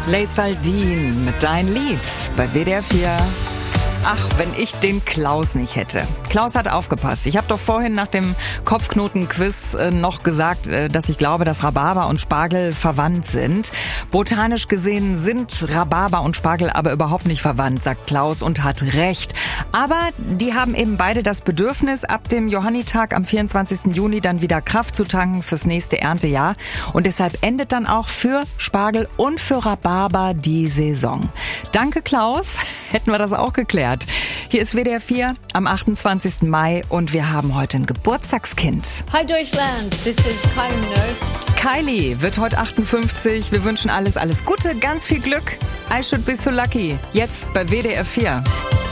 Leithaldin mit Dein Lied bei WDR 4. Ach, wenn ich den Klaus nicht hätte. Klaus hat aufgepasst. Ich habe doch vorhin nach dem Kopfknoten-Quiz noch gesagt, dass ich glaube, dass Rhabarber und Spargel verwandt sind. Botanisch gesehen sind Rhabarber und Spargel aber überhaupt nicht verwandt, sagt Klaus und hat recht. Aber die haben eben beide das Bedürfnis, ab dem Johannitag am 24. Juni dann wieder Kraft zu tanken fürs nächste Erntejahr. Und deshalb endet dann auch für Spargel und für Rhabarber die Saison. Danke, Klaus. Hätten wir das auch geklärt. Hier ist WDR 4 am 28. Mai und wir haben heute ein Geburtstagskind. Hi Deutschland, this is Kylie Minogue. Kylie wird heute 58. Wir wünschen alles Gute, ganz viel Glück. I should be so lucky. Jetzt bei WDR 4.